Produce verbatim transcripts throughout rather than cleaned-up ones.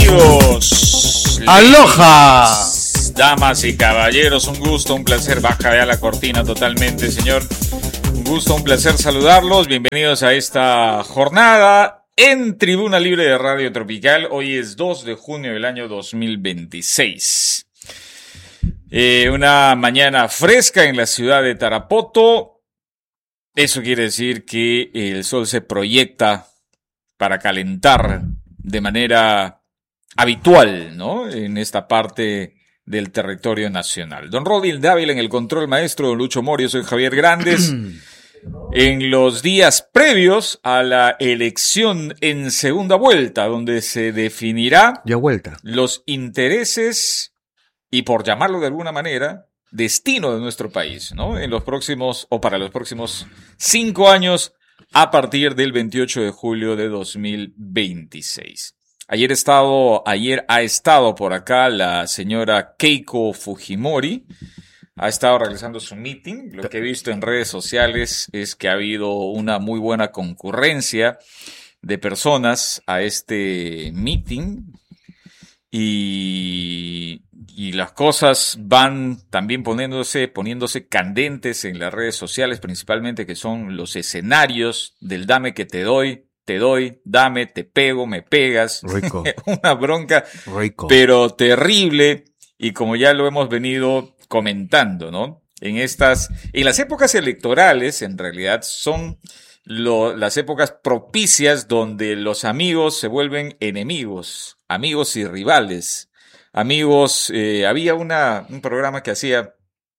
amigos. ¡Aloha! Damas y caballeros, un gusto, un placer. Baja ya la cortina totalmente, señor. Un gusto, un placer saludarlos. Bienvenidos a esta jornada en Tribuna Libre de Radio Tropical. Hoy es dos de junio del año dos mil veintiséis. Eh, una mañana fresca en la ciudad de Tarapoto. Eso quiere decir que el sol se proyecta para calentar de manera habitual, ¿no? En esta parte del territorio nacional. Don Rodil Dávila en el control maestro, don Lucho Morio, soy Javier Grandes. En los días previos a la elección en segunda vuelta, donde se definirá ya vuelta los intereses y, por llamarlo de alguna manera, destino de nuestro país, ¿no? En los próximos, o para los próximos cinco años, a partir del veintiocho de julio de dos mil veintiséis. Ayer, estado, ayer ha estado por acá la señora Keiko Fujimori. Ha estado realizando su meeting. Lo que he visto en redes sociales es que ha habido una muy buena concurrencia de personas a este meeting. Y, y las cosas van también poniéndose, poniéndose candentes en las redes sociales, principalmente que son los escenarios del dame que te doy, te doy, dame, te pego, me pegas. Rico. Una bronca, Rico. pero terrible. Y como ya lo hemos venido comentando, ¿no? En estas, en las épocas electorales, en realidad son lo, las épocas propicias donde los amigos se vuelven enemigos, amigos y rivales, amigos. Eh, había una, un programa que hacía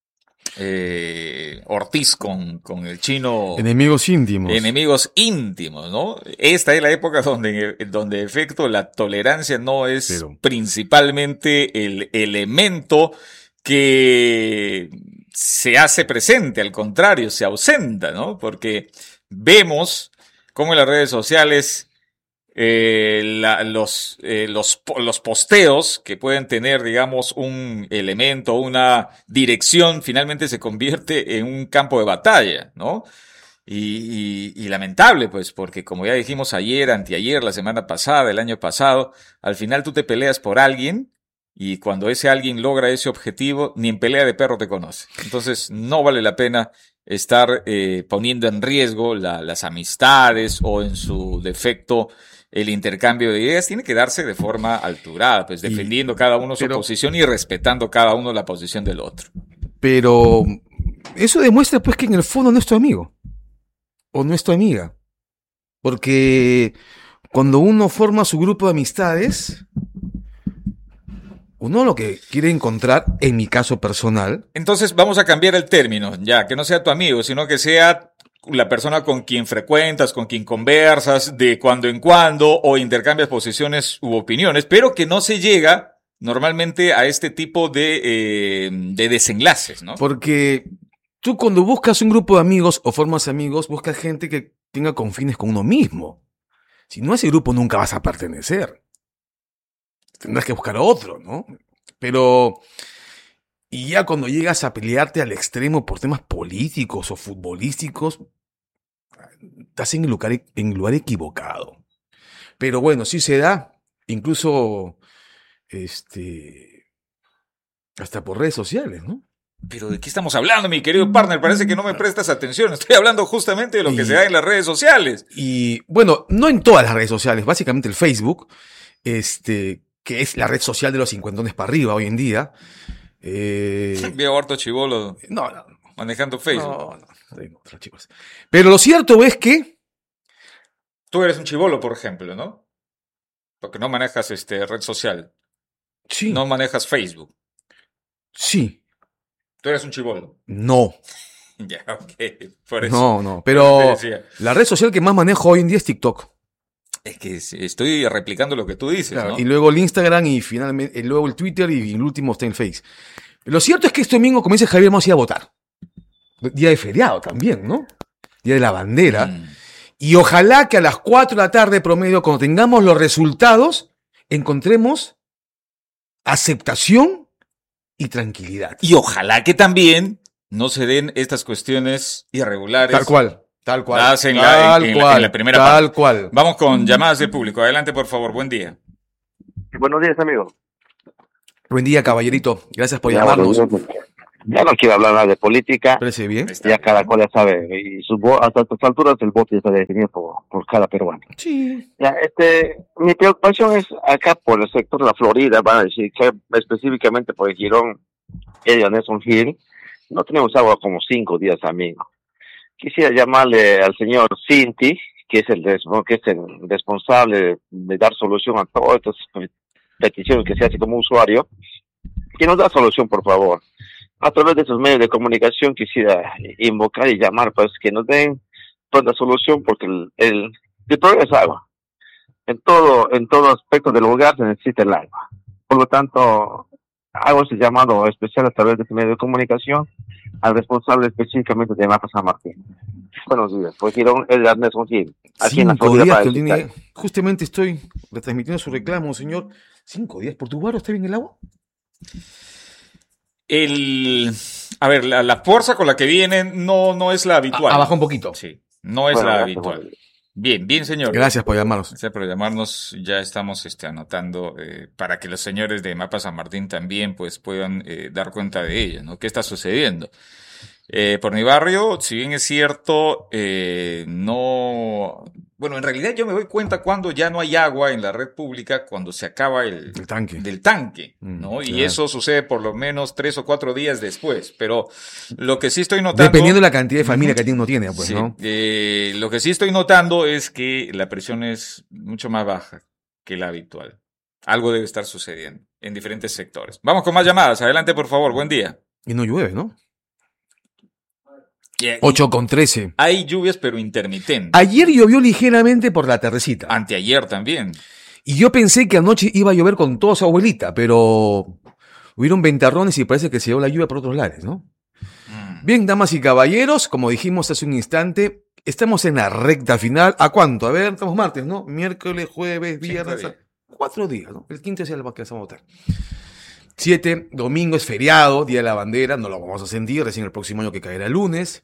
eh, Ortiz con, con el chino. Enemigos íntimos. Enemigos íntimos, ¿no? Esta es la época donde, donde de efecto la tolerancia no es Pero. principalmente el elemento que se hace presente, al contrario, se ausenta, ¿no? Porque vemos cómo en las redes sociales eh, la, los, eh, los, los posteos que pueden tener, digamos, un elemento, una dirección, finalmente se convierte en un campo de batalla, ¿no? Y, y, y lamentable, pues, porque como ya dijimos ayer, anteayer, la semana pasada, el año pasado, al final tú te peleas por alguien. Y cuando ese alguien logra ese objetivo, ni en pelea de perro te conoce. Entonces no vale la pena estar eh, poniendo en riesgo la, las amistades o en su defecto el intercambio de ideas. Tiene que darse de forma alturada, pues defendiendo y, cada uno su pero, posición y respetando cada uno la posición del otro. Pero eso demuestra pues que en el fondo no es tu amigo o no es tu amiga. Porque cuando uno forma su grupo de amistades, uno lo que quiere encontrar, en mi caso personal. Entonces vamos a cambiar el término, ya, que no sea tu amigo, sino que sea la persona con quien frecuentas, con quien conversas de cuando en cuando o intercambias posiciones u opiniones, pero que no se llega normalmente a este tipo de, eh, de desenlaces, ¿no? Porque tú cuando buscas un grupo de amigos o formas amigos, buscas gente que tenga confines con uno mismo. Si no, a ese grupo nunca vas a pertenecer. Tendrás que buscar a otro, ¿no? Pero, y ya cuando llegas a pelearte al extremo por temas políticos o futbolísticos, estás en el lugar, en el lugar equivocado. Pero bueno, sí se da, incluso, este, hasta por redes sociales, ¿no? Pero ¿de qué estamos hablando, mi querido partner? Parece que no me prestas atención. Estoy hablando justamente de lo y, que se da en las redes sociales. Y, bueno, no en todas las redes sociales, básicamente el Facebook, este... que es la red social de los cincuentones para arriba hoy en día. Eh... Veo harto chibolo no, no, manejando Facebook. No, no, no, no, chicos. Pero lo cierto es que tú eres un chibolo, por ejemplo, ¿no? Porque no manejas este red social. Sí. No manejas Facebook. Sí. Tú eres un chibolo. No. Ya, ok. Por eso. No, no. Pero la red social que más manejo hoy en día es TikTok. Es que estoy replicando lo que tú dices, claro, ¿no? Y luego el Instagram y finalmente y luego el Twitter y el último está en Face. Lo cierto es que este domingo, como dice Javier, vamos a ir a votar. Día de feriado también, ¿no? Día de la bandera. Mm. Y ojalá que a las cuatro de la tarde promedio, cuando tengamos los resultados, encontremos aceptación y tranquilidad. Y ojalá que también no se den estas cuestiones irregulares. Tal cual. Tal cual. Las en, tal la, en, cual, en la primera tal parte. cual. Vamos con llamadas del público. Adelante, por favor. Buen día. ¿Qué Buenos días, amigo. Buen día, caballerito. Gracias por ya, llamarnos. Bueno, ya no quiero hablar nada de política. ¿Parece bien? Ya cada cual ya sabe. Y su vo- hasta estas alturas el voto ya está definido por, por cada peruano. Sí. Ya, este, mi preocupación es acá por el sector de la Florida, van a decir que específicamente por el Girón, el Nelson Hill, no tenemos agua como cinco días, amigo. Quisiera llamarle al señor Cinti, que es el res- que es el responsable de dar solución a todas estas peticiones que se hace como usuario, que nos da solución, por favor. A través de esos medios de comunicación quisiera invocar y llamar, pues, que nos den pues, la solución, porque el, el, el problema es agua. En todo, en todo aspecto del lugar se necesita el agua. Por lo tanto, hago ese llamado especial a través de ese medio de comunicación al responsable específicamente de Mapa San Martín. Buenos días, pues Girón, el Ernesto Gil, aquí en la Cinco Florida. días Para que el tiene, Hospital. justamente estoy retransmitiendo su reclamo, señor. Cinco días por tu barrio, ¿está bien el agua? El, a ver, la, la fuerza con la que vienen no, no es la habitual. A- abajo un poquito. Sí, no es Bueno, la gracias, habitual. bueno. Bien, bien, señor. Gracias por llamarnos. Gracias por llamarnos. Ya estamos este, anotando eh, para que los señores de Mapa San Martín también pues, puedan eh, dar cuenta de ello, ¿no? ¿Qué está sucediendo? Eh, por mi barrio, si bien es cierto, eh, no... Bueno, en realidad yo me doy cuenta cuando ya no hay agua en la red pública, cuando se acaba el, El tanque. del tanque, ¿no? Mm, y claro. eso sucede por lo menos tres o cuatro días después. Pero lo que sí estoy notando... Dependiendo de la cantidad de familia que uno tiene, pues, Sí, ¿no? eh, lo que sí estoy notando es que la presión es mucho más baja que la habitual. Algo debe estar sucediendo en diferentes sectores. Vamos con más llamadas. Adelante, por favor. Buen día. Y no llueve, ¿no? Y- y ocho con trece. Hay lluvias, pero intermitentes. Ayer llovió ligeramente por la tardecita. Anteayer también. Y yo pensé que anoche iba a llover con toda su abuelita, pero hubieron ventarrones y parece que se llevó la lluvia por otros lares, ¿no? Mm. Bien, damas y caballeros, como dijimos hace un instante, estamos en la recta final. ¿A cuánto? A ver, estamos martes, ¿no? Miércoles, jueves, viernes. días. Cuatro días, ¿no? El quinto es el que vamos a votar. Siete, domingo es feriado, Día de la Bandera, no lo vamos a sentir, recién el próximo año que caerá el lunes.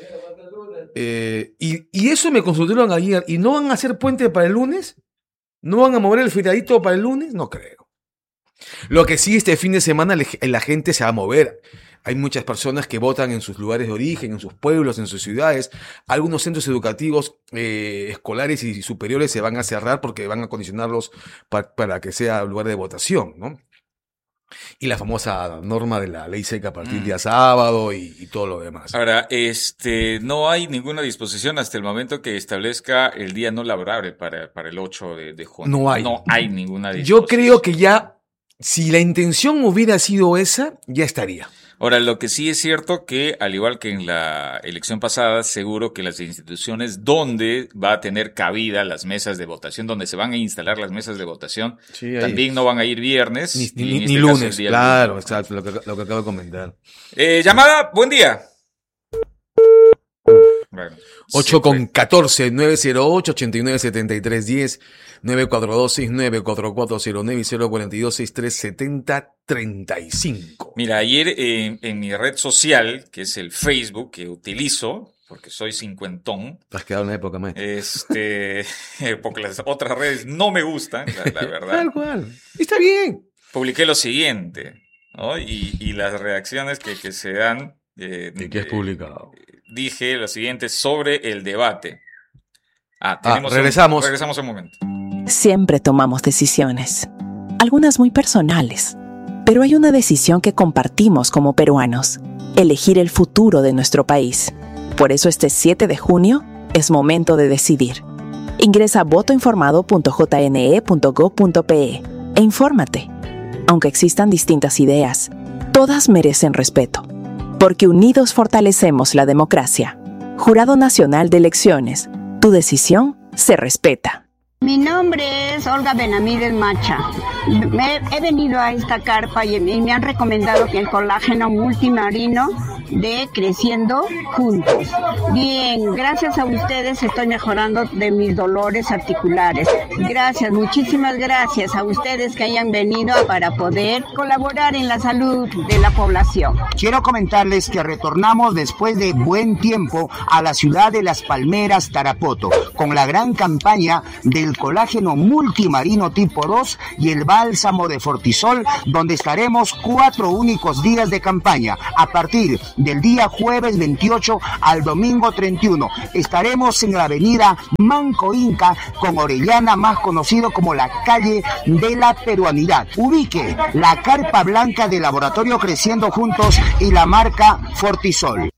Eh, y, y eso me consultaron ayer. ¿Y no van a hacer puente para el lunes? ¿No van a mover el feriadito para el lunes? No creo. Lo que sí, este fin de semana la, la gente se va a mover. Hay muchas personas que votan en sus lugares de origen, en sus pueblos, en sus ciudades. Algunos centros educativos eh, escolares y superiores se van a cerrar porque van a condicionarlos pa- para que sea lugar de votación, ¿no? Y la famosa norma de la ley seca a partir del día sábado y, y todo lo demás. Ahora, este, no hay ninguna disposición hasta el momento que establezca el día no laborable para, para el ocho de, de junio. No hay. No hay ninguna disposición. Yo creo que ya, si la intención hubiera sido esa, ya estaría. Ahora, lo que sí es cierto que, al igual que en la elección pasada, seguro que las instituciones donde va a tener cabida las mesas de votación, donde se van a instalar las mesas de votación, Sí, ahí. también no van a ir viernes. Ni, y ni- en ni este caso el lunes, día claro, lunes. exacto, lo que, lo que acabo de comentar. Eh, llamada, buen día. Bueno, ocho se con fue. catorce, nueve cero ocho, ochenta y nueve setenta y tres diez, nueve cuatro dos seis nueve, cuatro cuatro cero nueve y cero cuatro dos sesenta y tres setenta treinta y cinco. Mira, ayer eh, en mi red social, que es el Facebook que utilizo, porque soy cincuentón, Te has quedado en la época, maestro. este, porque las otras redes no me gustan, la, la verdad. Tal cual. Está bien. Publiqué lo siguiente, ¿no? Y, y las reacciones que, que se dan. Eh, ¿De qué has eh, publicado? Dije lo siguiente sobre el debate. Ah, Ah, tenemos regresamos. Un, regresamos un momento. Siempre tomamos decisiones, algunas muy personales, pero hay una decisión que compartimos como peruanos, elegir el futuro de nuestro país. Por eso este siete de junio es momento de decidir. Ingresa a voto informado punto j n e punto gob punto p e e infórmate. Aunque existan distintas ideas, todas merecen respeto, porque unidos fortalecemos la democracia. Jurado Nacional de Elecciones, tu decisión se respeta. Mi nombre es Olga Benavides Macha. Me, he venido a esta carpa y, y me han recomendado que el colágeno multimarino de Creciendo Juntos. Bien, gracias a ustedes estoy mejorando de mis dolores articulares. Gracias, muchísimas gracias a ustedes que hayan venido para poder colaborar en la salud de la población. Quiero comentarles que retornamos después de buen tiempo a la ciudad de Las Palmeras, Tarapoto, con la gran campaña del colágeno multimarino tipo dos y el bálsamo de Fortisol, donde estaremos cuatro únicos días de campaña, a partir del día jueves veintiocho al domingo treinta y uno. Estaremos en la avenida Manco Inca con Orellana, más conocido como la calle de la peruanidad. Ubique la carpa blanca del laboratorio Creciendo Juntos y la marca Fortisol.